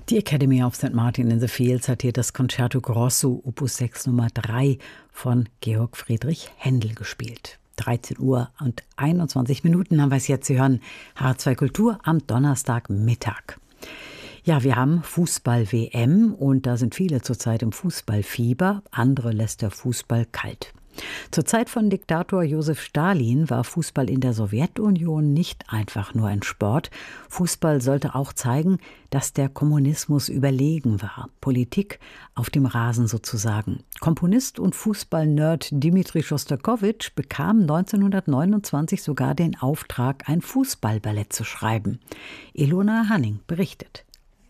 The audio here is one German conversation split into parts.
Die Academy of St. Martin in the Fields hat hier das Concerto Grosso Opus 6 Nummer 3 von Georg Friedrich Händel gespielt. 13 Uhr und 21 Minuten haben wir es jetzt zu hören. H2 Kultur am Donnerstagmittag. Ja, wir haben Fußball-WM und da sind viele zurzeit im Fußballfieber. Andere lässt der Fußball kalt. Zur Zeit von Diktator Josef Stalin war Fußball in der Sowjetunion nicht einfach nur ein Sport. Fußball sollte auch zeigen, dass der Kommunismus überlegen war. Politik auf dem Rasen sozusagen. Komponist und Fußball-Nerd Dmitri Schostakowitsch bekam 1929 sogar den Auftrag, ein Fußballballett zu schreiben. Ilona Hanning berichtet.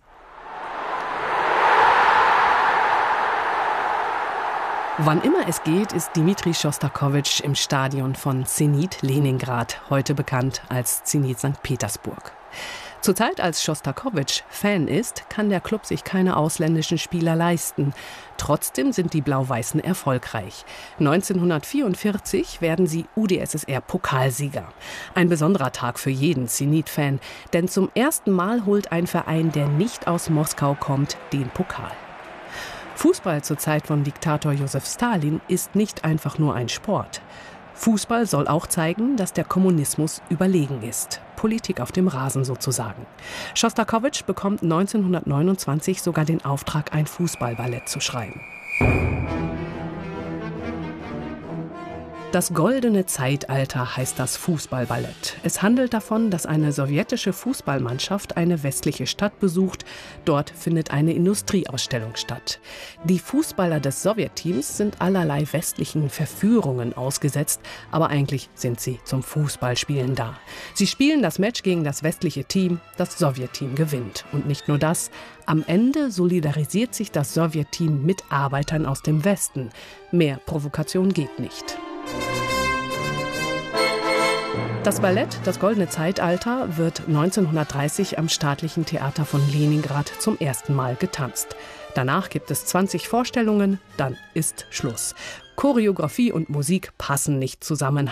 Wann immer es geht, ist Dmitri Schostakowitsch im Stadion von Zenit Leningrad, heute bekannt als Zenit St. Petersburg. Zur Zeit, als Schostakowitsch Fan ist, kann der Klub sich keine ausländischen Spieler leisten. Trotzdem sind die Blau-Weißen erfolgreich. 1944 werden sie UdSSR-Pokalsieger. Ein besonderer Tag für jeden Zenit-Fan, denn zum ersten Mal holt ein Verein, der nicht aus Moskau kommt, den Pokal. Fußball zur Zeit von Diktator Josef Stalin ist nicht einfach nur ein Sport. Fußball soll auch zeigen, dass der Kommunismus überlegen ist. Politik auf dem Rasen sozusagen. Schostakowitsch bekommt 1929 sogar den Auftrag, ein Fußballballett zu schreiben. Das goldene Zeitalter heißt das Fußballballett. Es handelt davon, dass eine sowjetische Fußballmannschaft eine westliche Stadt besucht. Dort findet eine Industrieausstellung statt. Die Fußballer des Sowjetteams sind allerlei westlichen Verführungen ausgesetzt, aber eigentlich sind sie zum Fußballspielen da. Sie spielen das Match gegen das westliche Team, das Sowjetteam gewinnt. Und nicht nur das, am Ende solidarisiert sich das Sowjetteam mit Arbeitern aus dem Westen. Mehr Provokation geht nicht. Das Ballett Das Goldene Zeitalter wird 1930 am Staatlichen Theater von Leningrad zum ersten Mal getanzt. Danach gibt es 20 Vorstellungen, dann ist Schluss. Choreografie und Musik passen nicht zusammen,